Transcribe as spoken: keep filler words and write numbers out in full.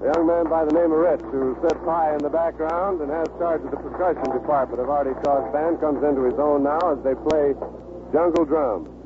A young man by the name of Ritz, who sits high in the background and has charge of the percussion department of Artie Shaw's band, comes into his own now as they play Jungle Drum.